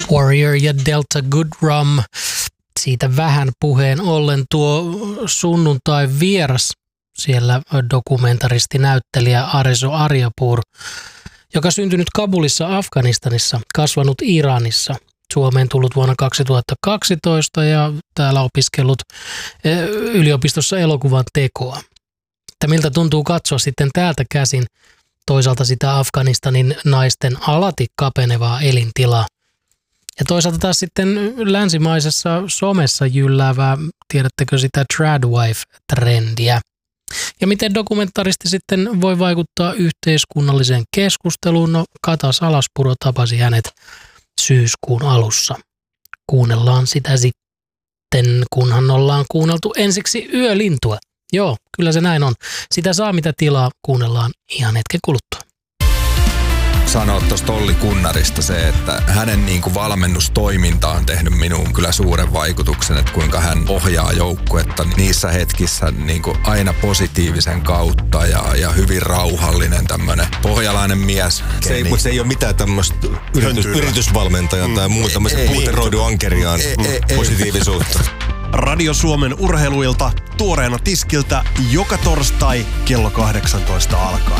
Warrior ja Delta Goodrum. Siitä vähän puheen ollen tuo sunnuntai vieras siellä dokumentaristi-näyttelijä Arezo Aryapur, joka syntynyt Kabulissa Afganistanissa, kasvanut Iranissa, Suomeen tullut vuonna 2012 ja täällä opiskellut yliopistossa elokuvan tekoa. Että miltä tuntuu katsoa sitten täältä käsin toisaalta sitä Afganistanin naisten alati kapenevaa elintilaa. Ja toisaalta taas sitten länsimaisessa somessa jylläävää, tiedättekö sitä tradwife-trendiä. Ja miten dokumentaristi sitten voi vaikuttaa yhteiskunnalliseen keskusteluun? No, Kata Salaspuro tapasi hänet syyskuun alussa. Kuunnellaan sitä sitten, kunhan ollaan kuunneltu ensiksi Yölintua. Joo, kyllä se näin on. Sitä saa mitä tilaa, kuunnellaan ihan hetken kuluttua. Sanoa tuosta Olli Kunnarista se, että hänen valmennustoiminta on tehnyt minuun kyllä suuren vaikutuksen, että kuinka hän ohjaa joukkuetta niissä hetkissä aina positiivisen kautta ja hyvin rauhallinen tämmöinen pohjalainen mies. Mutta se ei ole mitään tämmöistä yritysvalmentajaa tai muuta tämmöistä puuteroidun ankeriaan positiivisuutta. Radio Suomen urheiluilta tuoreena tiskiltä joka torstai kello 18 alkaen.